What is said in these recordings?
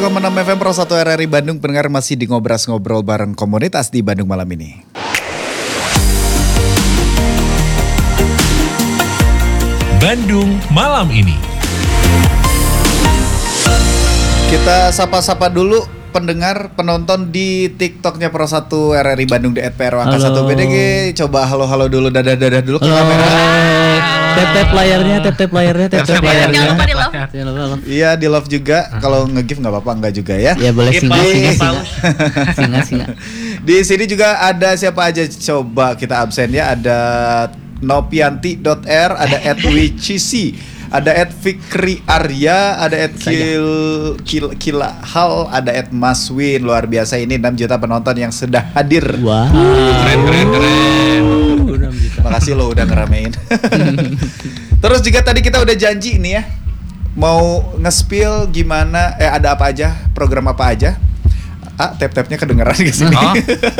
101,6 FM Pro 1 RRI Bandung. Pendengar masih di ngobrol bareng komunitas di Bandung malam ini. Bandung malam ini. Kita sapa-sapa dulu pendengar penonton di TikToknya Pro 1 RRI Bandung di @PRWK1 BDG. Coba halo dulu, dadah dulu ke kamera. Tap layarnya. Jangan lupa di love. Iya, di love juga. Kalau nge-give enggak apa-apa, enggak juga ya. Ya boleh singa. Di sini juga ada siapa aja, coba kita absen ya. Ada Nopianti.r, ada @wicisi, ada @Fikri Arya, ada @Kilahal, ada @Maswin. Luar biasa, ini 6 juta penonton yang sudah hadir. Wah. Keren. Makasih lo udah ngeramein. Terus juga tadi kita udah janji nih ya, mau nge-spill gimana, ada apa aja, program apa aja. Tap-tapnya kedengeran di sini. Oh.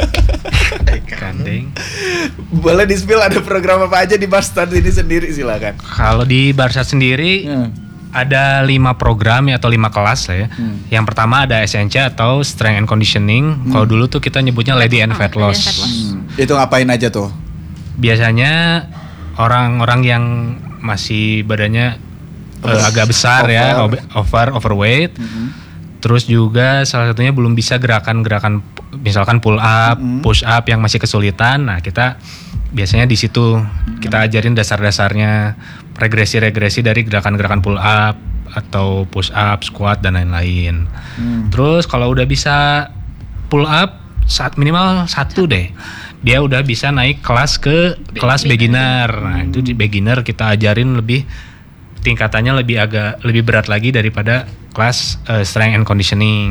Kandeng. Boleh di-spill ada program apa aja di Barsat ini sendiri, silakan. Kalau di Barsat sendiri ada 5 program atau 5 kelas lah ya. Yang pertama ada SNC atau Strength and Conditioning. Kalau dulu tuh kita nyebutnya Lady and Fat Loss. Itu ngapain aja tuh? Biasanya orang-orang yang masih badannya agak besar ya, overweight. Terus juga salah satunya belum bisa gerakan-gerakan misalkan pull up, push up yang masih kesulitan. Nah, kita biasanya di situ kita ajarin dasar-dasarnya, regresi-regresi dari gerakan-gerakan pull up atau push up, squat dan lain-lain. Terus kalau udah bisa pull up minimal 1 deh, dia udah bisa naik kelas ke kelas beginner. Nah, itu di beginner kita ajarin tingkatannya lebih berat lagi daripada kelas strength and conditioning.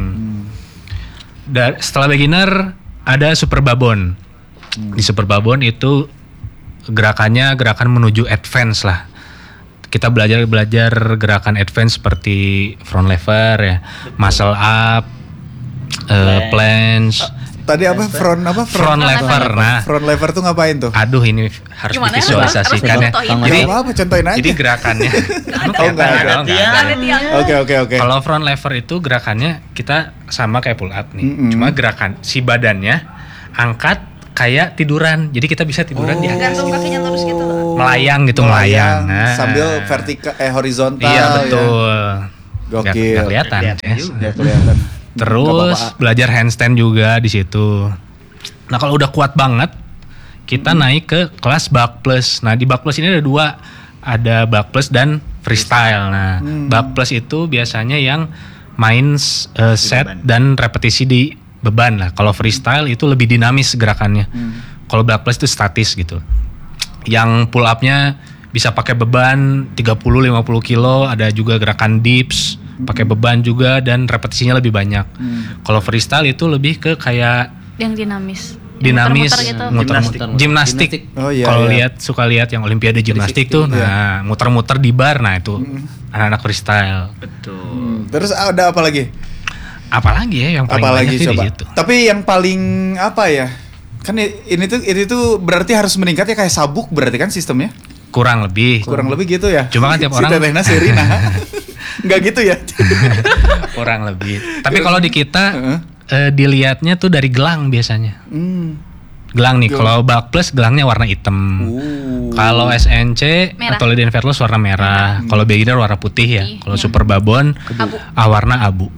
Setelah beginner ada super babon. Di super babon itu gerakan menuju advance lah. Kita belajar gerakan advance seperti front lever ya, muscle up, planche. Tadi apa? Front lever. Nah, front lever tuh ngapain tuh? Aduh, ini harus divisualisasikan ya. Jadi apa? Contohin aja. Jadi gerakannya. Enggak ada. Oke. Kalau front lever itu gerakannya kita sama kayak pull up nih. Cuma gerakan si badannya angkat kayak tiduran. Jadi kita bisa tiduran di atas. Gantung kakinya terus gitu loh. Melayang. Nah. Sambil vertikal horizontal. Iya, betul. Gokil. Gak kelihatan. Gak kelihatan. Terus belajar handstand juga di situ. Nah, kalau udah kuat banget, kita naik ke kelas back plus. Nah, di back plus ini ada 2, ada back plus dan freestyle. Nah, back plus itu biasanya yang main set dan repetisi di beban lah. Kalau freestyle itu lebih dinamis gerakannya. Kalau back plus itu statis gitu. Yang pull up-nya bisa pakai beban 30-50 kilo, ada juga gerakan dips pakai beban juga dan repetisinya lebih banyak. Kalau freestyle itu lebih ke kayak yang dinamis muter-muter gimnastik. Oh, iya, kalau iya. suka lihat yang olimpiade gimnastik tuh, nah muter-muter di bar, nah itu anak-anak freestyle. Betul. Terus ada apa lagi? Apalagi ya yang paling banyak sih di situ. Tapi yang paling apa ya? Kan ini tuh berarti harus meningkat ya, kayak sabuk berarti kan sistemnya? Kurang lebih gitu ya. Cuma kan tiap orang si Tetehna Serina. Enggak gitu ya. Kurang lebih. Tapi kalau di kita dilihatnya tuh dari gelang biasanya. Gelang nih, kalau back plus gelangnya warna hitam. Kalau SNC merah. atau Lady and Fat Loss warna merah. Kalau beginner warna putih ya. Kalau super babon warna abu.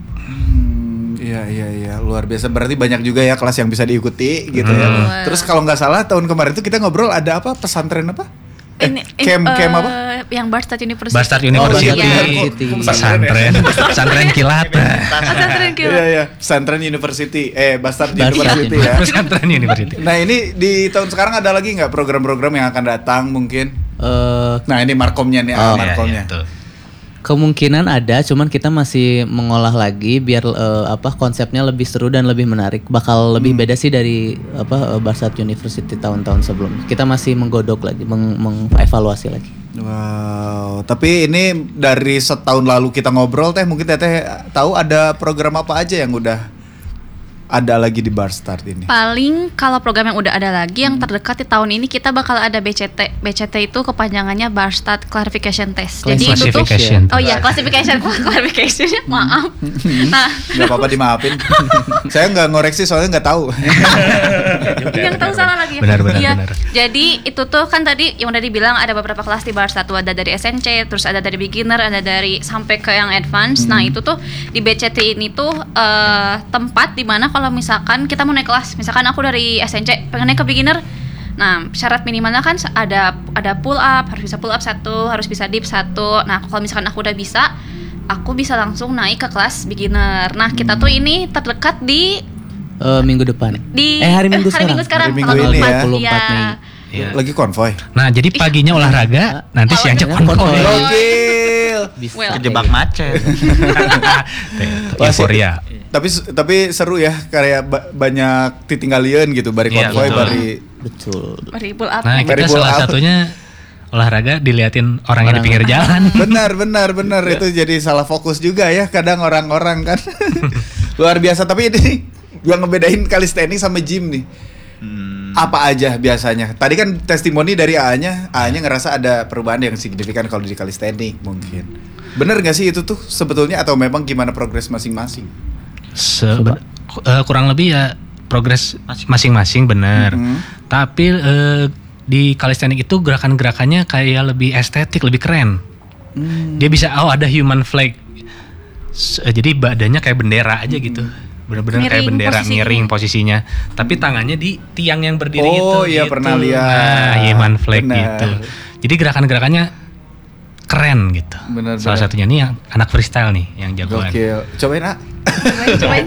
Iya, luar biasa. Berarti banyak juga ya kelas yang bisa diikuti gitu ya. Terus kalau nggak salah tahun kemarin tuh kita ngobrol ada apa, pesantren apa? Camp apa? Yang Barsat University. Barsat University. Pesantren kilat. Iya. Pesantren University. Barsat University ya. Pesantren University. Nah, ini di tahun sekarang ada lagi nggak program-program yang akan datang mungkin? Nah, ini markomnya nih, markomnya. Iya, Kemungkinan ada, cuman kita masih mengolah lagi biar konsepnya lebih seru dan lebih menarik. Bakal lebih beda sih dari Barsat University tahun-tahun sebelumnya. Kita masih menggodok lagi, mengevaluasi lagi. Wow, tapi ini dari setahun lalu kita ngobrol mungkin Teteh tahu ada program apa aja yang udah ada lagi di Bar Start ini? Paling kalau program yang udah ada lagi yang terdekat di tahun ini kita bakal ada BCT. BCT itu kepanjangannya Bar Start Clarification Test. Jadi itu tuh Classification. oh iya, classification maaf. Nah, Nggak apa-apa dimaafin. Saya nggak ngoreksi soalnya nggak tahu. yang tahu salah lagi. Benar. Jadi itu tuh kan tadi yang udah dibilang ada beberapa kelas di Bar Start, ada dari SNC, terus ada dari beginner, ada dari sampai ke yang advance. Nah, itu tuh di BCT ini tuh tempat di mana kalau misalkan kita mau naik kelas, misalkan aku dari SNC pengen naik ke beginner. Nah, syarat minimalnya kan ada pull up, harus bisa pull up 1, harus bisa dip 1. Nah, kalau misalkan aku udah bisa, aku bisa langsung naik ke kelas beginner. Nah, kita tuh ini terdekat di minggu depan. Hari Minggu sekarang. Hari Minggu tanggal ini ya. 24 Mei. Iya. Lagi konvoy. Nah, jadi paginya olahraga, nanti siangnya konvoy. Gokil. Well, Kejebak macet. Euforia. Tapi seru ya, kayak banyak titinggalian gitu, bari Iya, konvoy, betul. bari Betul. bari pull up. Nah, Very kita pull salah up. satunya olahraga diliatin orang yang di pinggir jalan. benar itu jadi salah fokus juga ya kadang orang-orang kan. Luar biasa. Tapi ini yang ngebedain calisthenics sama gym nih. Apa aja biasanya? Tadi kan testimoni dari AA-nya ngerasa ada perubahan yang signifikan kalau di calisthenics mungkin. Bener gak sih itu tuh sebetulnya atau memang gimana progres masing-masing? Kurang lebih ya progres masing-masing benar. Tapi di calisthenics itu gerakan-gerakannya kayak lebih estetik, lebih keren. Dia bisa ada human flag. Jadi badannya kayak bendera aja gitu. Benar-benar kayak bendera miring posisinya. Tapi tangannya di tiang yang berdiri itu. Oh iya gitu. pernah lihat. Nah, human flag Benar. gitu. Jadi gerakan-gerakannya keren gitu. Benar. Salah satunya nih yang anak freestyle nih yang jagoan. Gokil. Cobain A. Cobain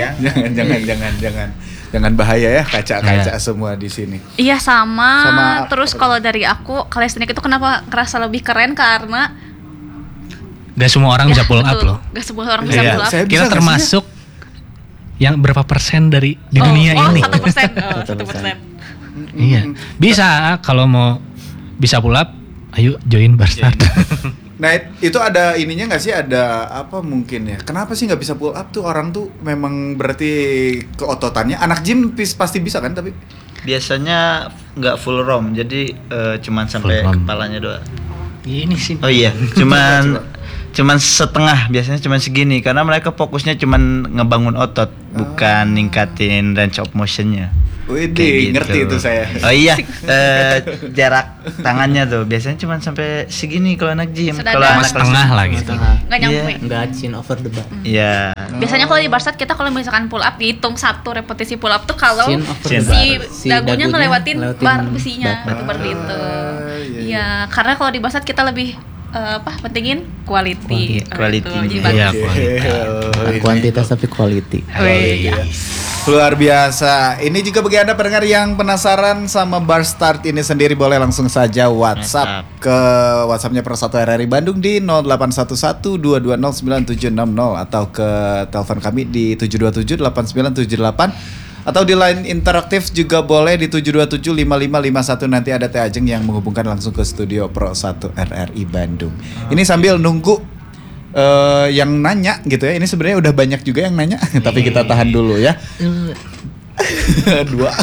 Jangan bahaya ya kaca-kaca semua di sini. Iya sama. Sama Terus kalau dari aku calisthenics itu kenapa kerasa lebih keren karena Gak semua orang bisa pull up betul, loh. Gak semua orang bisa Iya. pull up. Saya bisa Kita nggak termasuk yang berapa persen dari di dunia ini. 1%. 1%. Iya. Bisa kalau mau bisa pull up, ayo join Bar Start. Nah itu ada ininya nggak sih, ada apa mungkin ya? Kenapa sih nggak bisa pull up tuh orang tuh memang berarti keototannya. Anak gym pasti bisa kan tapi Biasanya nggak full ROM, jadi cuman sampai Full ROM. kepalanya doang. Ini sih. Oh iya, cuman setengah, biasanya cuman segini karena mereka fokusnya cuman ngebangun otot, bukan ningkatin range of motionnya. Widih, Kayak gitu. ngerti itu saya. Oh iya, jarak tangannya tuh biasanya cuman sampai segini kalau anak gym. Sedada. Kalau Sama anak setengah lah gitu. Nggak nyampe. Iya. Enggak chin over the bar. Iya. Biasanya kalau di Bar Start kita kalau misalkan pull up dihitung 1 repetisi pull up tuh kalau Chin over Chin. the bar. si dagunya ngelewatin bar besinya bar. seperti itu. iya. Iya, karena kalau di Bar Start kita lebih pentingin quality. Quality. Jadi Iya, bagus. Bukan kuantitas tapi quality. Weh, ya. Luar biasa. Ini juga bagi Anda pendengar yang penasaran sama Bar Start ini sendiri, boleh langsung saja WhatsApp ke WhatsApp-nya Persatu RRI Bandung di 0811-220-9760 atau ke telepon kami di 727-8978 atau di line interaktif juga boleh di 727-5551. Nanti ada Teh Ajeng yang menghubungkan langsung ke studio Pro 1 RRI Bandung. Ini sambil nunggu yang nanya gitu ya. Ini sebenarnya udah banyak juga yang nanya, tapi kita tahan dulu ya. Dua.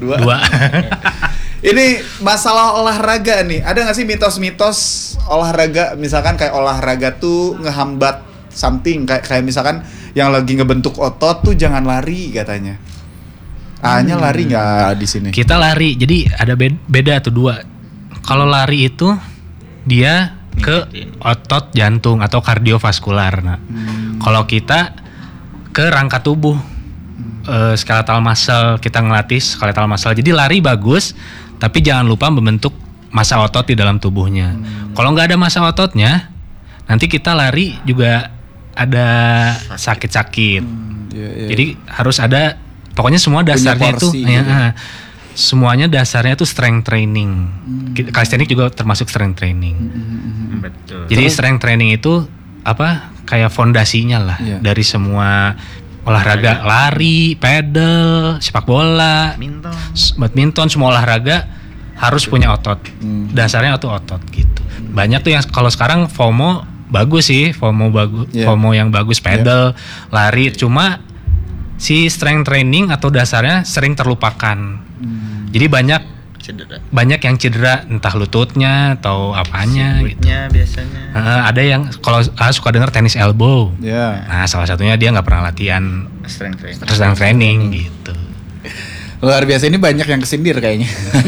Ini masalah olahraga nih. Ada nggak sih mitos-mitos olahraga? Misalkan kayak olahraga tuh ngehambat something, kayak misalkan yang lagi ngebentuk otot tuh jangan lari katanya. A-nya lari nggak di sini? Kita lari, jadi ada beda tuh dua. Kalau lari itu dia ke otot jantung atau kardiovaskular. Nah, kalau kita ke rangka tubuh, skeletal muscle, kita ngelatih skeletal muscle. Jadi lari bagus, tapi jangan lupa membentuk massa otot di dalam tubuhnya. Kalau nggak ada massa ototnya, nanti kita lari juga ada sakit-sakit. Jadi harus ada, pokoknya semua dasarnya itu, porsi gitu. semuanya dasarnya itu strength training. Calisthenics juga termasuk strength training. Betul. Jadi strength training itu apa? Kayak fondasinya lah dari semua olahraga, lari, pedal, sepak bola, badminton, semua olahraga harus punya otot. Dasarnya itu otot gitu. Banyak tuh yang kalau sekarang FOMO bagus sih, FOMO yang bagus pedal, lari, cuma si strength training atau dasarnya sering terlupakan. Jadi banyak yang cedera, entah lututnya atau apanya gitu. Biasanya. Ada yang kalau suka dengar tenis elbow. Ya. Nah, salah satunya dia nggak pernah latihan strength training gitu. Luar biasa, ini banyak yang kesindir kayaknya.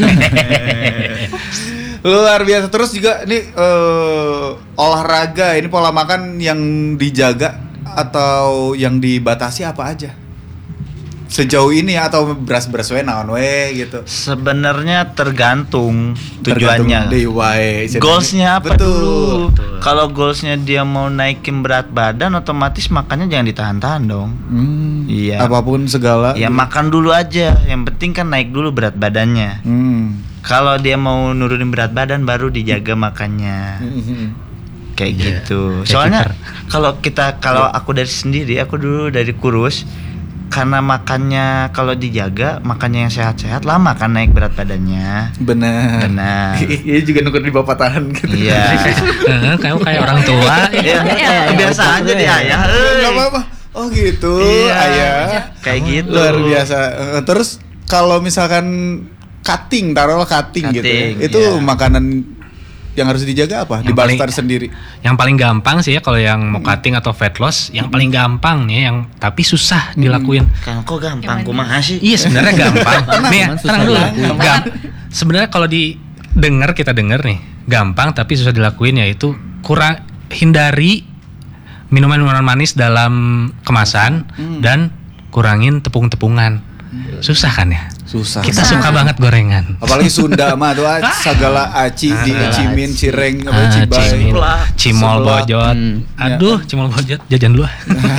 Luar biasa. Terus juga ini olahraga, ini pola makan yang dijaga atau yang dibatasi apa aja? Sejauh ini atau beras-beras we naon we gitu. Sebenarnya tergantung tujuannya. Goalsnya apa dulu? Kalau goalsnya dia mau naikin berat badan, otomatis makannya jangan ditahan-tahan dong. Iya. Apapun segala. Ya makan dulu aja. Yang penting kan naik dulu berat badannya. Kalau dia mau nurunin berat badan, baru dijaga makannya. Kayak gitu. Soalnya kalau aku dari sendiri, aku dulu dari kurus. Karena makannya kalau dijaga, makannya yang sehat-sehat, lama kan naik berat badannya. Benar. Iya juga nuker di bawah tahan gitu. Iya. Kayak orang tua. Biasa aja di ayah. Gak apa-apa. Oh gitu, ayah. Kayak gitu. Luar biasa. Terus kalau misalkan cutting, taruhlah cutting gitu. Itu makanan yang harus dijaga apa? Di Barstar sendiri. Yang paling gampang sih ya kalau yang mau cutting atau fat loss, yang paling gampang nih yang tapi susah dilakuin. Kan kok gampang kumaha sih? Iya, sebenarnya gampang. Nih, tenang dulu. Sebenarnya kalau kita dengar nih, gampang tapi susah dilakuin, yaitu hindari minuman-minuman manis dalam kemasan dan kurangin tepung-tepungan. Susah kan ya? Susah. Kita suka banget gorengan. Apalagi Sunda mah tuh segala aci cimin, cireng, cibai, cimol bojot. Aduh, cimol bojot jajan dulu.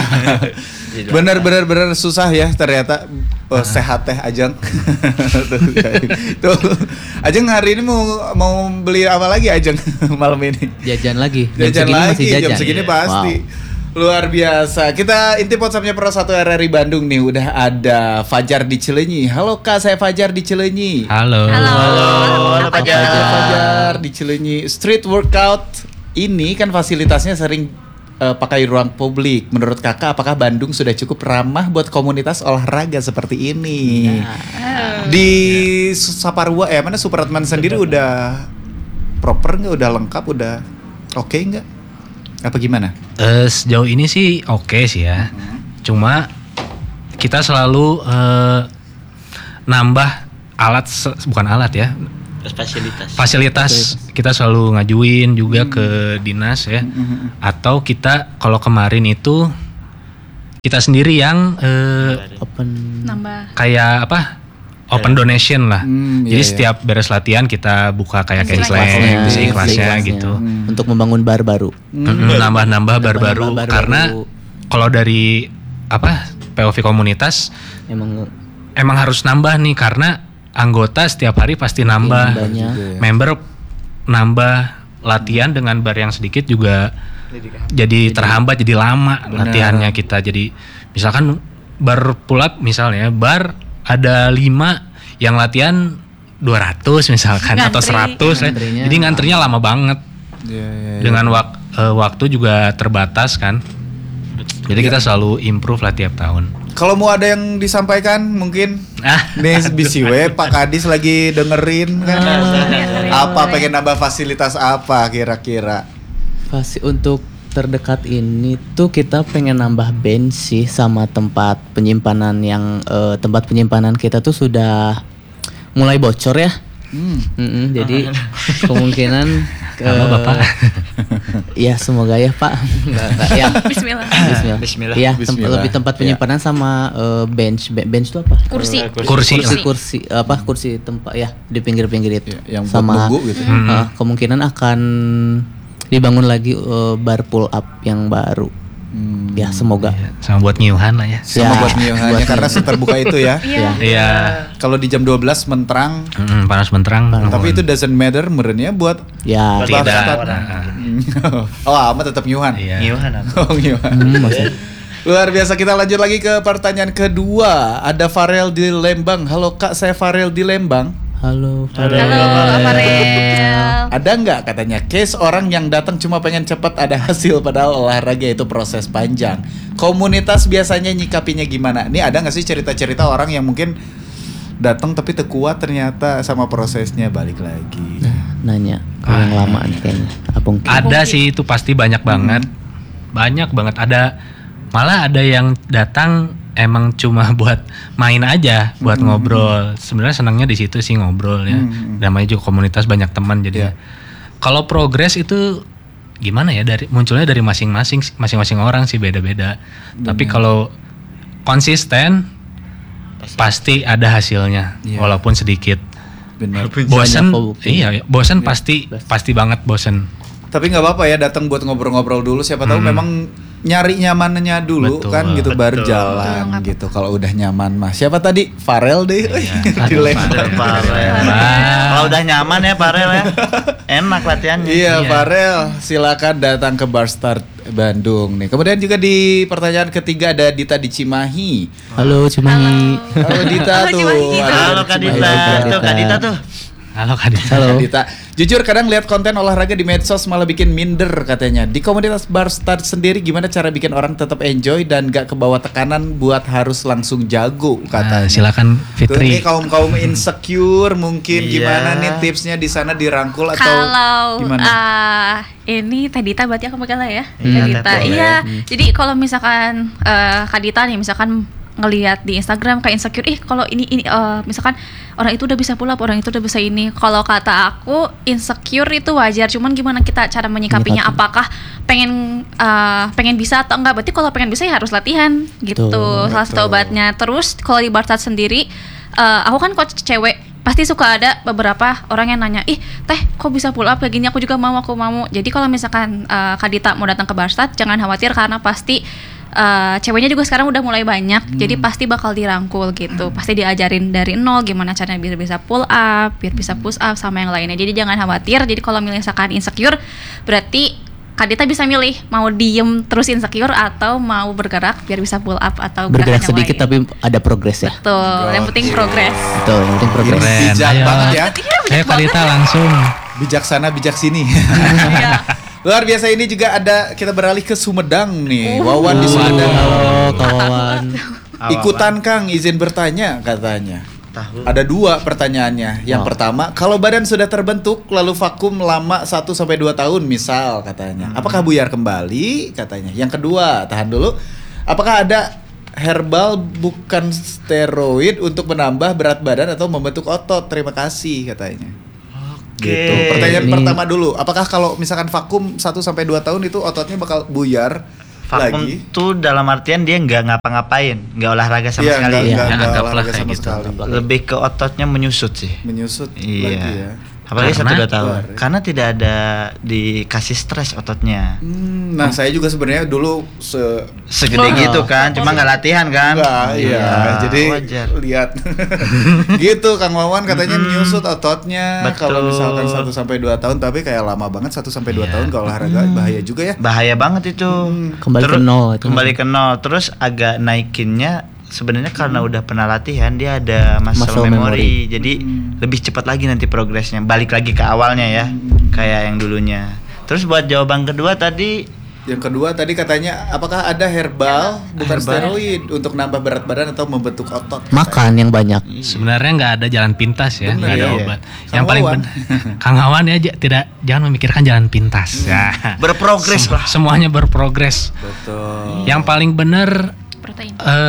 Bener susah ya ternyata. Sehat teh Ajeng. Tuh. Ajeng hari ini mau beli apa lagi Ajeng malam ini? Jajan lagi. Jam segini pasti. Wow. Luar biasa. Kita intip WhatsApp-nya Pro 1 RRI Bandung nih. Udah ada Fajar di Cileunyi. Halo Kak, saya Fajar di Cileunyi. Halo Fajar di Cileunyi. Street workout ini kan fasilitasnya sering pakai ruang publik. Menurut Kakak, apakah Bandung sudah cukup ramah buat komunitas olahraga seperti ini? Di Saparua mana Supratman sendiri udah proper nggak? Udah lengkap? Udah oke nggak? Apa gimana? Sejauh ini sih oke sih ya. Cuma kita selalu nambah bukan alat ya. Fasilitas kita selalu ngajuin juga ke dinas ya. Atau kita kalau kemarin itu kita sendiri yang nambah kayak open donation lah. Jadi setiap beres latihan kita buka kayak ikhlasnya gitu. Untuk membangun bar baru. Nambah bar baru karena kalau dari POV komunitas emang harus nambah nih karena anggota setiap hari pasti nambah. Member nambah, latihan dengan bar yang sedikit juga jadi terhambat, jadi lama latihannya kita. Jadi misalkan bar pull up misalnya, bar ada 5 yang latihan 200 misalkan atau 100 ya. Jadi ngantrinya lama banget. Dengan waktu juga terbatas kan. Jadi kita selalu improve lah tiap tahun. Kalau mau ada yang disampaikan mungkin nih BCW Pak Kadis lagi dengerin kan. Apa pengen nambah fasilitas apa kira-kira? Untuk terdekat ini tuh kita pengen nambah bench sih sama tempat penyimpanan yang tempat penyimpanan kita tuh sudah mulai bocor ya. Jadi kemungkinan Bapak. Ya semoga ya Pak. Ya. Bismillah. Ya lebih tempat penyimpanan sama bench itu apa? Kursi tempat ya di pinggir-pinggir itu. Yang sama nunggu gitu. Kemungkinan akan dibangun lagi bar pull up yang baru. Ya semoga. Sama buat nyiuhan lah ya. Sama buat nyiuhannya karena terbuka itu ya. Iya. Kalau di jam 12 menterang. Panas menterang. Tapi itu doesn't matter merenya buat. Ya. Tidak. Amat tetap nyiuhan. Nyiuhan. Luar biasa. Kita lanjut lagi ke pertanyaan kedua. Ada Farel di Lembang. Halo Kak, saya Farel di Lembang. Halo Farel. Ada nggak katanya case orang yang datang cuma pengen cepat ada hasil padahal olahraga itu proses panjang. Komunitas biasanya nyikapinya gimana? Ini ada nggak sih cerita-cerita orang yang mungkin datang tapi kuat ternyata sama prosesnya balik lagi. Nanya kalau yang lama nih kayaknya. Apung. Ada sih itu pasti banyak banget. Banyak banget ada, malah ada yang datang emang cuma buat main aja, buat ngobrol. Sebenarnya senangnya di situ sih ngobrol ya. Namanya juga komunitas banyak teman jadi. Kalau progres itu gimana ya, munculnya dari masing-masing orang sih beda-beda. Tapi kalau konsisten pasti ada hasilnya walaupun sedikit. Benar. Bosen, bosen pasti banget bosen. Tapi nggak apa-apa ya datang buat ngobrol-ngobrol dulu. Siapa tahu memang nyari nyamannya dulu kan gitu baru jalan gitu. Kalau udah nyaman mah. Siapa tadi? Farel deh. Kalau udah nyaman ya Farel ya. Enak latihannya. Iya Farel, silakan datang ke Bar Start Bandung nih. Kemudian juga di pertanyaan ketiga ada Dita di Cimahi. Halo Cimahi. Halo Dita tuh. Halo Kak Dita. Tuh Kak Dita tuh. Halo Kak Dita. Halo. Dita. Jujur kadang lihat konten olahraga di medsos malah bikin minder katanya. Di komunitas Bar Start sendiri gimana cara bikin orang tetap enjoy dan gak kebawa tekanan buat harus langsung jago katanya. Silakan Fitri. Tuh, kaum insecure mungkin gimana nih tipsnya di sana dirangkul atau kalau gimana? Ini Teh Dita berarti aku pegang lah ya. Iya, Teh Dita. Teh. Iya. Jadi kalau misalkan Kak Dita nih misalkan ngelihat di Instagram kayak insecure, kalau ini misalkan orang itu udah bisa pull up, orang itu udah bisa ini. Kalau kata aku insecure itu wajar, cuman gimana kita cara menyikapinya? Apakah pengen bisa atau enggak? Berarti kalau pengen bisa ya harus latihan gitu. Salah satu obatnya. Terus kalau di Barsat sendiri, aku kan coach cewek, pasti suka ada beberapa orang yang nanya, Teh kok bisa pull up kayak gini, aku juga mau, aku mau. Jadi kalau misalkan Kak Dita mau datang ke Barsat, jangan khawatir karena pasti ceweknya juga sekarang udah mulai banyak, jadi pasti bakal dirangkul gitu, pasti diajarin dari nol gimana caranya biar bisa pull up, biar bisa push up sama yang lainnya. Jadi jangan khawatir. Jadi kalau misalkan insecure, berarti Kak Dita bisa milih mau diem terus insecure atau mau bergerak biar bisa pull up atau Bergerak yang sedikit lain. tapi ada progres ya. Betul, yang penting progres. Betul, yang penting progres. Keren. Bijak Ayo. banget ya. Ayo Kak Dita langsung. Bijaksana bijak sini. Iya. Luar biasa. Ini juga ada, kita beralih ke Sumedang nih. Wawan di Sumedang. Halo kawan. Ikutan Kang, izin bertanya katanya. Tahu. Ada 2 pertanyaannya. Yang pertama, kalau badan sudah terbentuk lalu vakum lama 1-2 tahun misal katanya, apakah buyar kembali katanya? Yang kedua, tahan dulu. Apakah ada herbal bukan steroid untuk menambah berat badan atau membentuk otot? Terima kasih katanya. Gitu. Pertanyaan Ini- pertama dulu, apakah kalau misalkan vakum 1-2 tahun itu ototnya bakal buyar Vakum lagi? tuh dalam artian dia nggak ngapa-ngapain, nggak olahraga sama Iya, sekali. nggak Ya, anggaplah olahraga kayak sama gitu. sekali. Lebih ke ototnya menyusut sih. Menyusut Iya. lagi ya. Apalagi Karena- 1-2 tahun. Keluar ya. Karena tidak ada dikasih stres ototnya. Nah, saya juga sebenarnya dulu Segede gitu kan, cuma nggak latihan kan? enggak, iya. Jadi wajar. lihat. Gitu Kang Wawan katanya menyusut ototnya Betul. kalau misalkan 1-2 tahun, tapi kayak lama banget 1-2 tahun kalau olahraga bahaya juga ya. Bahaya banget itu. Kembali ke nol itu. Kembali ke nol. Terus agak naikinnya sebenarnya karena udah pernah latihan dia ada muscle Muscle memory. Jadi lebih cepat lagi nanti progresnya. Balik lagi ke awalnya ya. Kayak yang dulunya. Terus buat jawaban kedua tadi Yang kedua tadi katanya apakah ada herbal bukan steroid untuk nambah berat badan atau membentuk otot? Makan yang banyak. Sebenarnya nggak ada jalan pintas ya, nggak ada Iya. obat. Kang Yang paling Wawan. Kang Wawan ya jangan memikirkan jalan pintas. Ya. berprogres lah. Semuanya berprogres. Betul. Yang paling benar Protein.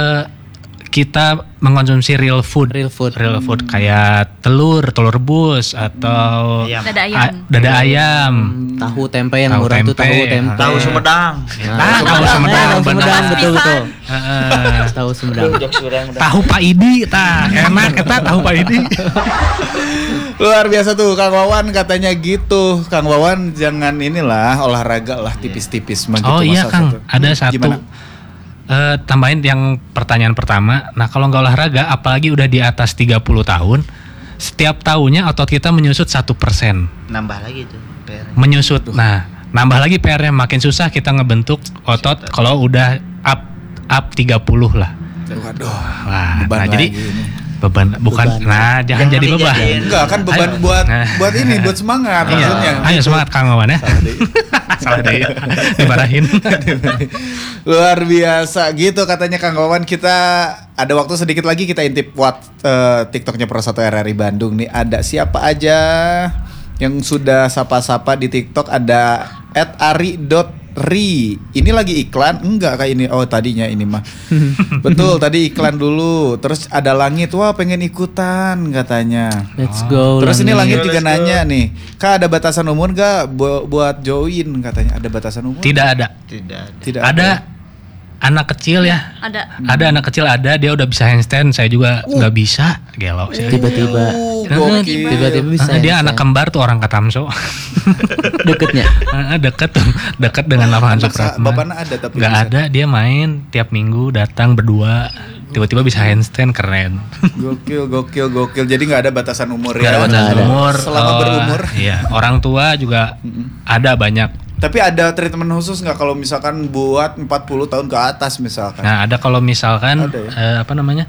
kita mengkonsumsi real food. Real food. Real food kayak telur rebus atau Ayam. Dada ayam. dada ayam. Tahu tempe yang Tahu murah tuh tempe. tahu tempe. Tahu Sumedang. Tahu Sumedang, Tahu bener. Sumedang betul betul. Heeh. Tahu Sumedang. Tahu Pak Idi tah enak kita tahu Pak Idi. Luar biasa tuh Kang Wawan katanya gitu. Kang Wawan jangan inilah olahraga lah tipis-tipis mah gitu. Oh iya masa Kang, satu. ada satu. Gimana? Tambahin yang pertanyaan pertama. Nah, kalau nggak olahraga, apalagi udah di atas 30 tahun, setiap tahunnya otot kita menyusut 1%. Nambah lagi tuh PR. Menyusut. Nah, nambah lagi PR-nya, makin susah kita ngebentuk otot kalau udah up 30 lah. Waduh. Wah, Beban nah jadi lagi ini. Beban bukan. Beban. Nah, jangan jadi beban. dijadiin. Enggak kan beban Ayo. buat Nah. buat ini, buat semangat maksudnya. Iya. Ayo semangat Kang Wawan ya. Salah deh. Dimarahin. Luar biasa gitu katanya Kang Wawan. Kita ada waktu sedikit lagi, kita intip TikToknya Pro 1 RRI Bandung nih. Ada siapa aja yang sudah sapa-sapa di TikTok? Ada @ari.ri. Ini lagi iklan? Enggak kayak ini. Oh tadinya ini mah. Betul tadi iklan dulu. Terus ada Langit, wah pengen ikutan katanya. Let's go. Terus ini Langit Let's juga go. nanya nih, Kak ada batasan umur gak buat join katanya? Ada batasan umur? Tidak ada. Tidak Ada anak kecil ya. Ada. Ada anak kecil ada, dia udah bisa handstand, saya juga nggak bisa. Gelo sih. Tiba-tiba. Gokil. Tiba-tiba bisa. Dia ya, anak saya. kembar tuh orang Katamso. Deketnya. Dekat dengan lapangan Anak Supratman. bapaknya ada tapi nggak bisa. ada, dia main tiap minggu datang berdua, tiba-tiba bisa handstand, keren. Gokil. Jadi nggak ada batasan umur Nggak ya? ada batasan ada. umur. Selama berumur. Iya, orang tua juga ada banyak. Tapi ada treatment khusus nggak kalau misalkan buat 40 tahun ke atas misalkan? Nah, ada kalau misalkan Ada ya?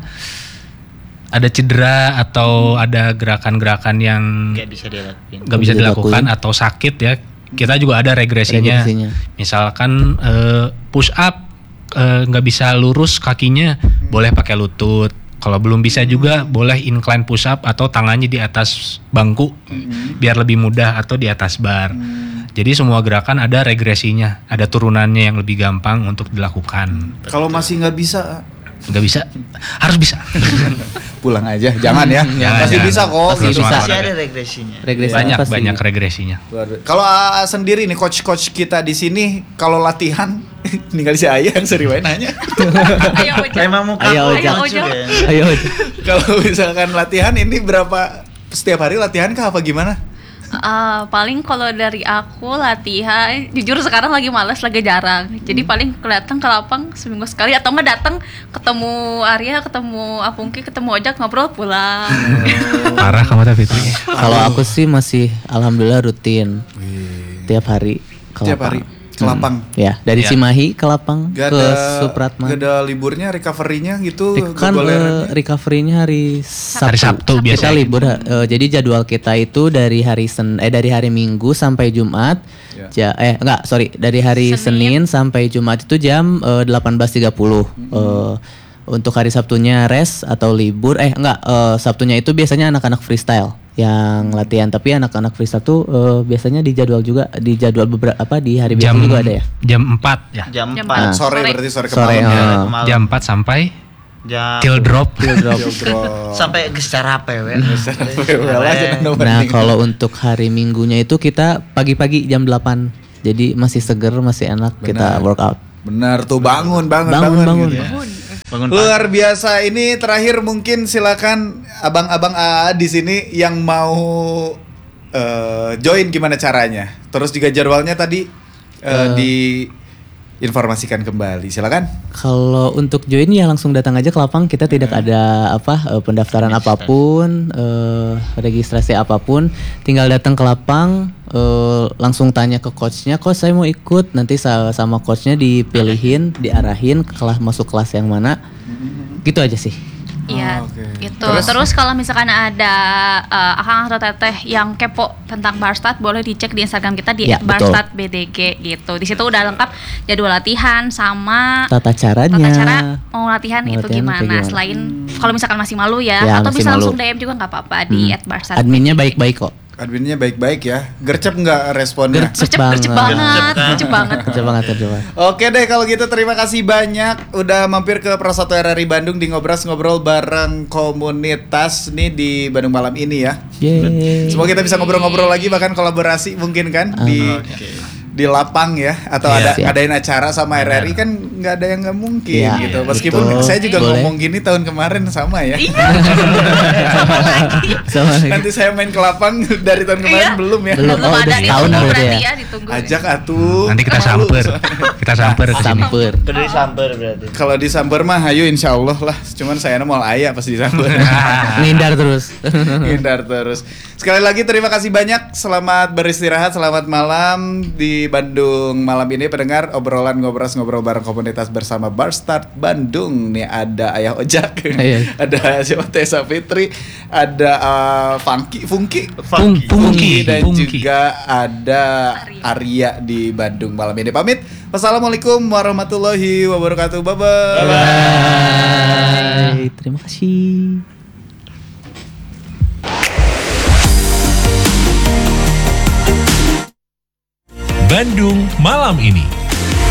ada cedera atau ada gerakan-gerakan yang Nggak bisa dilakuin. nggak bisa Bisa dilakukan dilakuin. atau sakit ya, kita juga ada regresinya. Misalkan push up nggak bisa lurus kakinya, boleh pakai lutut. Kalau belum bisa juga boleh incline push up atau tangannya di atas bangku biar lebih mudah, atau di atas bar. Jadi semua gerakan ada regresinya, ada turunannya yang lebih gampang untuk dilakukan. Kalau masih nggak bisa, Nggak bisa, harus bisa. pulang aja. Jangan ya. Jangan, Pasti jangan. bisa kok. Pasti Gitu. bisa. Masih ada regresinya. Regresi Banyak apa sih? banyak regresinya. Kalau AA sendiri nih coach kita di sini kalau latihan ninggal si Ayah yang sering main nanya. Ayo Ojek. Emang muka Ayo, aku Ojek. lucu Ayo, ya. Ayo. Kalau misalkan latihan ini berapa setiap hari latihan kah apa gimana? Paling kalau dari aku latihan, jujur sekarang lagi malas, lagi jarang. Jadi paling kelihatan ke lapang seminggu sekali, atau enggak datang ketemu Arya, ketemu Apungki, ketemu Ojak, ngobrol pulang. Parah kamu tapi Fitri. Kalau aku sih masih alhamdulillah rutin. Tiap hari ke Tiap hari lapang. ke lapang. Ya, dari Ya. Cimahi ke lapang Gak ke ada Supratman. Gak ada liburnya, recovery-nya gitu. Kan golerannya. recovery-nya hari Sabtu. Hari Sabtu Kita biasanya. libur. Jadi jadwal kita itu dari hari dari hari Minggu sampai Jumat. Dari hari Senin sampai Jumat itu jam 18.30. Untuk hari Sabtunya rest atau libur. Sabtunya itu biasanya anak-anak freestyle yang latihan, tapi anak-anak freestyle tuh biasanya di jadwal beberapa di hari biasa juga ada ya. Jam 4 ya. Jam Jam 4. Sore berarti sore ke Sore, malam ya. Malam. Jam 4 sampai Jam till drop. Bro. sampai geser HP we. Nah, kalau untuk hari Minggunya itu kita pagi-pagi jam 8. Jadi masih seger, masih enak kita workout. Benar tuh, bangun. Bangun. Gitu. Bangun Luar biasa. Ini terakhir mungkin silakan abang-abang AA di sini yang mau join gimana caranya. Terus juga jadwalnya tadi diinformasikan kembali. Silakan. Kalau untuk join ya langsung datang aja ke lapang. Kita tidak ada pendaftaran apapun, registrasi apapun. Tinggal datang ke lapang, langsung tanya ke coachnya, coach saya mau ikut. Nanti sama coachnya dipilihin, diarahin ke masuk kelas yang mana. Gitu aja sih. Iya, Oh, oke. gitu. Terus? Terus kalau misalkan ada akang atau teteh yang kepo tentang Barstat, boleh dicek di Instagram kita di Ya, @barstat_bdg gitu. Di situ udah lengkap jadwal latihan sama Tata caranya. tata cara mau latihan itu Latihan gimana. kayak gimana. Selain kalau misalkan masih malu ya, Ya, atau masih bisa malu. langsung DM juga nggak apa-apa di @barstat. Adminnya baik-baik kok. Adminnya baik-baik ya. Gercep nggak responnya? Gercep Gercep banget. Kerja banget. Oke deh kalau gitu, terima kasih banyak udah mampir ke Pro 1 RRI Bandung di ngobrol bareng komunitas nih di Bandung malam ini ya. Yeay. Semoga kita bisa ngobrol-ngobrol lagi, bahkan kolaborasi mungkin kan di lapang ya, atau Iya. ngadain acara sama RRI kan nggak ada yang nggak mungkin Iya, gitu. Meskipun betul. saya juga Boleh. ngomong gini tahun kemarin sama ya. Sama lagi. Nanti saya main ke lapang dari tahun kemarin Iya. belum ya. Belum. Belum Oh, ada udah nih, setahun tunggu berarti berarti ya. ya, ditunggu. Ajak atuh. Nanti kita Malu. samper. Kita samper ke sini. Samper. Kudu disamper berarti. Kalau di Samber mah hayu insya Allah lah. Cuman saya mau ayah pas di Samber. Ngindar terus. Hindar terus. Sekali lagi terima kasih banyak. Selamat beristirahat, selamat malam di Bandung malam ini pendengar obrolan ngobrol bareng komunitas bersama Bar Start Bandung. Nih ada Ayah Ojak, ada siapa Tessa Fitri, ada Funky dan juga ada Arya di Bandung malam ini. Pamit. Wassalamualaikum warahmatullahi wabarakatuh. Bye. Terima kasih. Bandung malam ini.